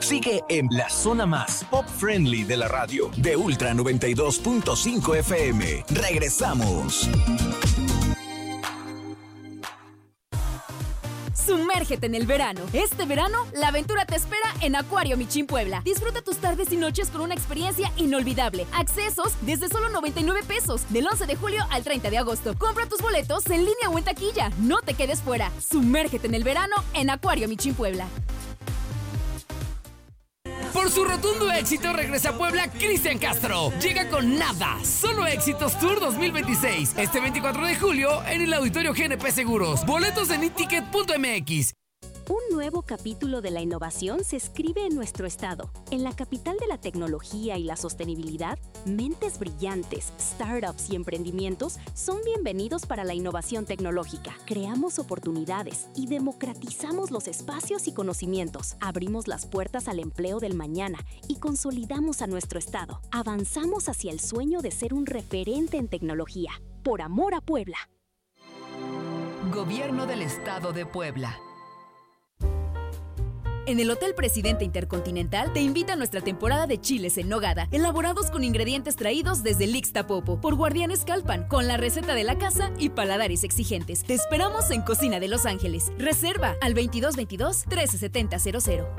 Sigue en la zona más pop-friendly de la radio, de Ultra 92.5 FM. Regresamos. Sumérgete en el verano. Este verano, la aventura te espera en Acuario Michin Puebla. Disfruta tus tardes y noches con una experiencia inolvidable. Accesos desde solo 99 pesos, del 11 de julio al 30 de agosto. Compra tus boletos en línea o en taquilla. No te quedes fuera. Sumérgete en el verano en Acuario Michin Puebla. Por su rotundo éxito regresa a Puebla Cristian Castro. Llega con Nada, Solo Éxitos Tour 2026. Este 24 de julio en el Auditorio GNP Seguros. Boletos en iticket.mx. Un nuevo capítulo de la innovación se escribe en nuestro estado. En la capital de la tecnología y la sostenibilidad, mentes brillantes, startups y emprendimientos son bienvenidos para la innovación tecnológica. Creamos oportunidades y democratizamos los espacios y conocimientos. Abrimos las puertas al empleo del mañana y consolidamos a nuestro estado. Avanzamos hacia el sueño de ser un referente en tecnología. Por amor a Puebla. Gobierno del Estado de Puebla. En el Hotel Presidente Intercontinental te invita a nuestra temporada de chiles en nogada, elaborados con ingredientes traídos desde Ixtapopo por Guardianes Calpan, con la receta de la casa y paladares exigentes. Te esperamos en Cocina de Los Ángeles. Reserva al 2222-137000.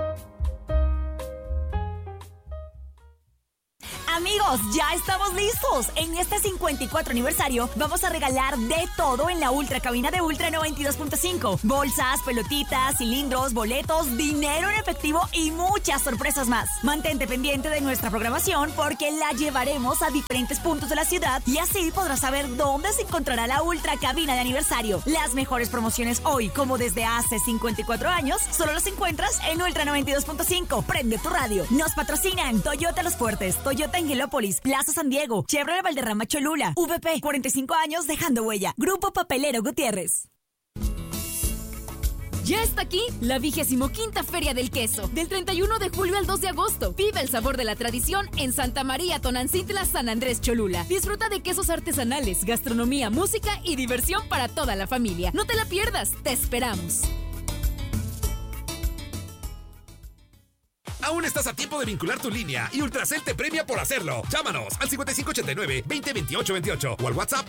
Amigos, ya estamos listos. En este 54 aniversario vamos a regalar de todo en la Ultra Cabina de Ultra 92.5. Bolsas, pelotitas, cilindros, boletos, dinero en efectivo y muchas sorpresas más. Mantente pendiente de nuestra programación porque la llevaremos a diferentes puntos de la ciudad y así podrás saber dónde se encontrará la Ultra Cabina de aniversario. Las mejores promociones hoy, como desde hace 54 años, solo los encuentras en Ultra 92.5. Prende tu radio. Nos patrocinan Toyota Los Fuertes, Toyota Angelópolis, Plaza San Diego, Chevrolet Valderrama Cholula, VP, 45 años dejando huella. Grupo Papelero Gutiérrez. Ya está aquí la 25ª Feria del Queso, del 31 de julio al 2 de agosto. Vive el sabor de la tradición en Santa María Tonancintla, San Andrés Cholula. Disfruta de quesos artesanales, gastronomía, música y diversión para toda la familia. No te la pierdas, te esperamos. Aún estás a tiempo de vincular tu línea y Ultracel te premia por hacerlo. Llámanos al 5589-202828 o al WhatsApp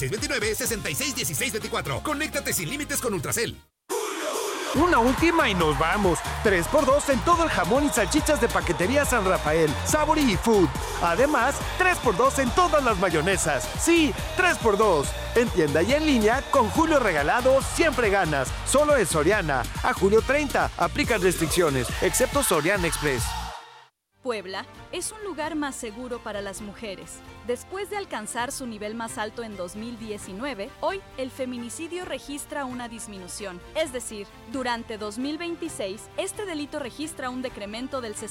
5629-661624. Conéctate sin límites con Ultracel. Una última y nos vamos. 3x2 en todo el jamón y salchichas de Paquetería San Rafael, Savory y Food. Además, 3x2 en todas las mayonesas. Sí, 3x2. En tienda y en línea, con Julio Regalado siempre ganas. Solo en Soriana. A julio 30. Aplican restricciones, excepto Soriana Express. Puebla es un lugar más seguro para las mujeres. Después de alcanzar su nivel más alto en 2019, hoy el feminicidio registra una disminución. Es decir, durante 2026, este delito registra un decremento del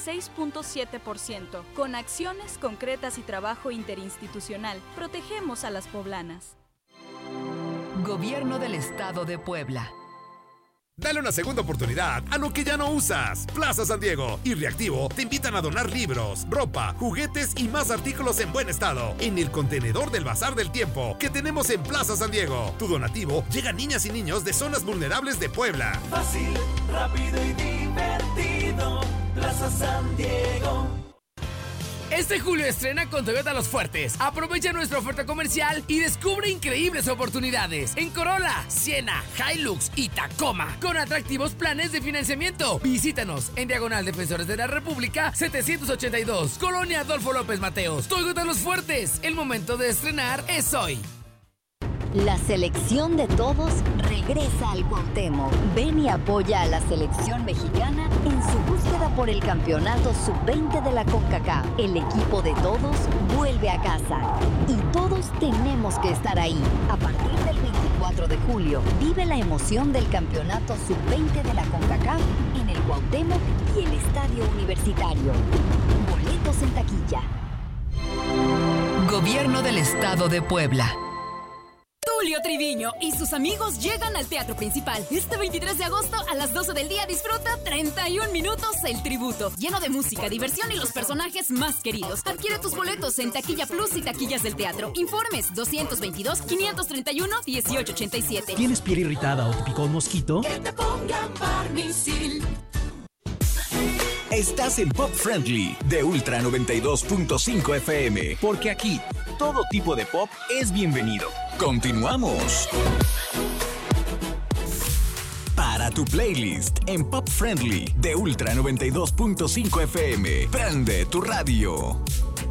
66.7%. Con acciones concretas y trabajo interinstitucional, protegemos a las poblanas. Gobierno del Estado de Puebla. Dale una segunda oportunidad a lo que ya no usas. Plaza San Diego y Reactivo te invitan a donar libros, ropa, juguetes y más artículos en buen estado en el contenedor del Bazar del Tiempo que tenemos en Plaza San Diego. Tu donativo llega a niñas y niños de zonas vulnerables de Puebla. Fácil, rápido y divertido. Plaza San Diego. Este julio estrena con Toyota Los Fuertes. Aprovecha nuestra oferta comercial y descubre increíbles oportunidades en Corolla, Siena, Hilux y Tacoma, con atractivos planes de financiamiento. Visítanos en Diagonal Defensores de la República 782, Colonia Adolfo López Mateos. Toyota Los Fuertes, el momento de estrenar es hoy. La selección de todos regresa al Cuauhtémoc. Ven y apoya a la selección mexicana en su búsqueda por el campeonato sub-20 de la CONCACAF. El equipo de todos vuelve a casa y todos tenemos que estar ahí. A partir del 24 de julio, vive la emoción del campeonato sub-20 de la CONCACAF en el Cuauhtémoc y el Estadio Universitario. Boletos en taquilla. Gobierno del Estado de Puebla. Tulio Triviño y sus amigos llegan al Teatro Principal. Este 23 de agosto a las 12 del día disfruta 31 minutos el tributo, lleno de música, diversión y los personajes más queridos. Adquiere tus boletos en Taquilla Plus y taquillas del teatro. Informes 222-531-1887. ¿Tienes piel irritada o te picó un mosquito? Que te pongan Barnisil. Estás en Pop Friendly de Ultra 92.5 FM, porque aquí todo tipo de pop es bienvenido. Continuamos. Para tu playlist en Pop Friendly de Ultra 92.5 FM, prende tu radio.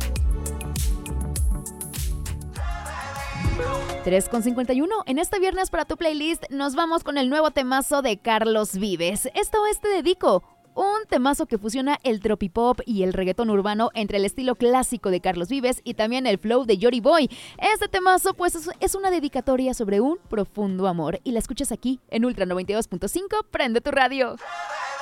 3:51. En este viernes para tu playlist nos vamos con el nuevo temazo de Carlos Vives. Esto es Te Dedico, un temazo que fusiona el tropipop y el reggaetón urbano entre el estilo clásico de Carlos Vives y también el flow de Yori Boy. Este temazo pues es una dedicatoria sobre un profundo amor y la escuchas aquí en Ultra 92.5, prende tu radio.